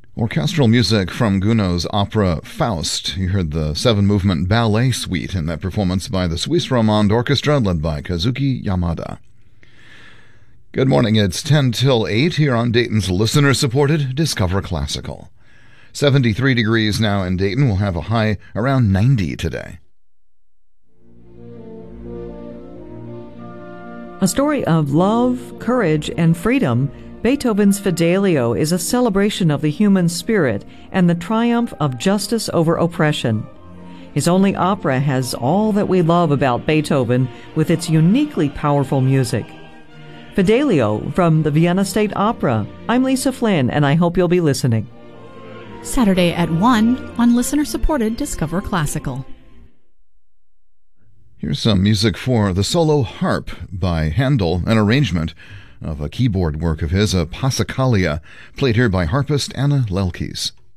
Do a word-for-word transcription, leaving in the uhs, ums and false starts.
Orchestral music from Gounod's opera Faust. You heard the seven-movement ballet suite in that performance by the Suisse Romande Orchestra led by Kazuki Yamada. Good morning. It's ten till eight here on Dayton's listener-supported Discover Classical. seventy-three degrees now in Dayton. We'll have a high around ninety today. A story of love, courage, and freedom, Beethoven's Fidelio is a celebration of the human spirit and the triumph of justice over oppression. His only opera has all that we love about Beethoven with its uniquely powerful music. Fidelio from the Vienna State Opera. I'm Lisa Flynn, and I hope you'll be listening. Saturday at one on listener-supported Discover Classical. Here's some music for the solo harp by Handel, an arrangement of a keyboard work of his, a Passacaglia, played here by harpist Anna Lelkes.